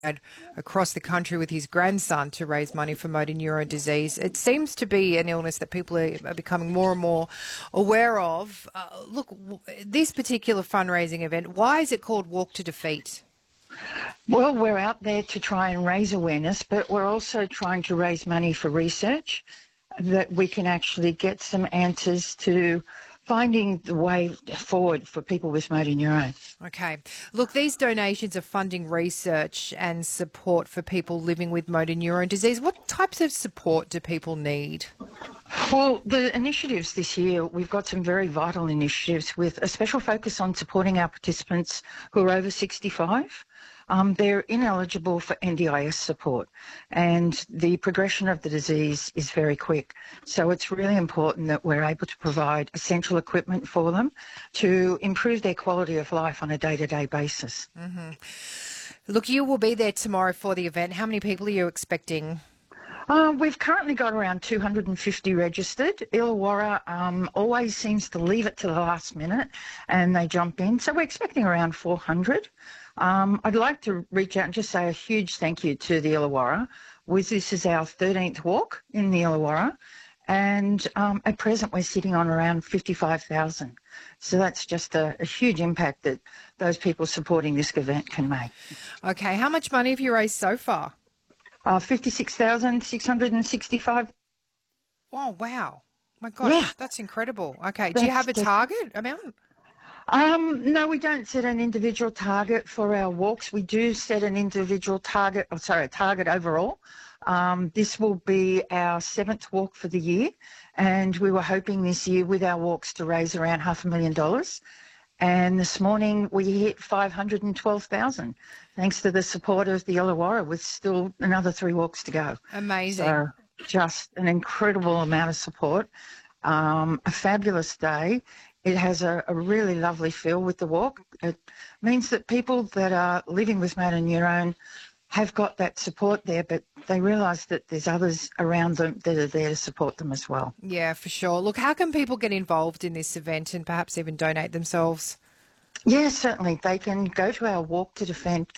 across the country with his grandson to raise money for motor neurone disease. It seems to be an illness that people are becoming more and more aware of. This particular fundraising event, why is it called Walk to Defeat? Well, we're out there to try and raise awareness, but we're also trying to raise money for research that we can actually get some answers to finding the way forward for people with motor neurons. Okay. Look, these donations are funding research and support for people living with motor neurone disease. What types of support do people need? Well, the initiatives this year, we've got some very vital initiatives with a special focus on supporting our participants who are over 65. They're ineligible for NDIS support, and the progression of the disease is very quick. So it's really important that we're able to provide essential equipment for them to improve their quality of life on a day-to-day basis. Mm-hmm. Look, you will be there tomorrow for the event. How many people are you expecting? We've currently got around 250 registered. Illawarra always seems to leave it to the last minute and they jump in. So we're expecting around 400. I'd like to reach out and just say a huge thank you to the Illawarra. This is our 13th walk in the Illawarra, and at present we're sitting on around 55,000. So that's just a huge impact that those people supporting this event can make. Okay, how much money have you raised so far? 56,665. Oh, wow. My gosh, yeah. That's incredible. Okay, do you have a target amount? No, we don't set an individual target for our walks. We do set an individual target, a target overall. This will be our 7th walk for the year, and we were hoping this year with our walks to raise around $500,000. And this morning we hit 512,000, thanks to the support of the Illawarra, with still another 3 walks to go. Amazing. So just an incredible amount of support. A fabulous day. It has a really lovely feel with the walk. It means that people that are living with motor neurone have got that support there, but they realise that there's others around them that are there to support them as well. Yeah, for sure. Look, how can people get involved in this event and perhaps even donate themselves? Yeah, certainly. They can go to our Walk to Defeat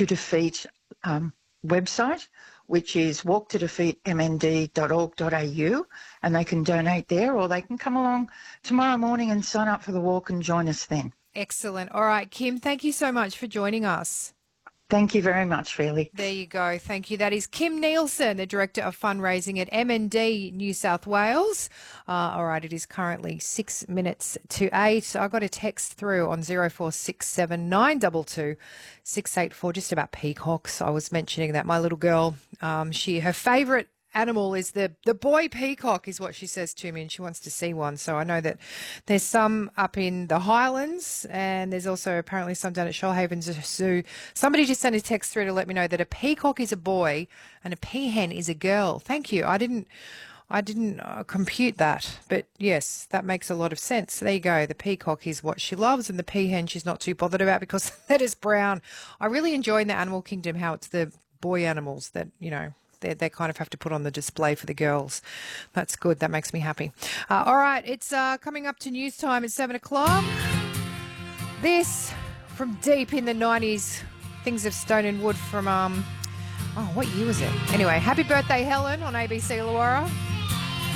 website, which is walktodefeatmnd.org.au, and they can donate there, or they can come along tomorrow morning and sign up for the walk and join us then. Excellent. All right, Kim, thank you so much for joining us. Thank you very much, Felix. There you go. Thank you. That is Kim Nielsen, the Director of Fundraising at MND New South Wales. All right, it is currently 6 minutes to 8. I got a text through on 0467 922 684 just about peacocks. I was mentioning that my little girl, her favourite animal is the boy peacock, is what she says to me, and she wants to see one. So I know that there's some up in the Highlands, and there's also apparently some down at Shoalhaven Zoo. Somebody just sent a text through to let me know that a peacock is a boy and a peahen is a girl. Thank you. I didn't compute that, but yes, that makes a lot of sense. There you go. The peacock is what she loves, and the peahen she's not too bothered about because that is brown. I really enjoy in the animal kingdom how it's the boy animals that, they kind of have to put on the display for the girls. That's good. That makes me happy. All right, it's coming up to news time at 7 o'clock. This from deep in the 90s, Things of Stone and Wood from, what year was it? Anyway, happy birthday, Helen, on ABC Illawarra.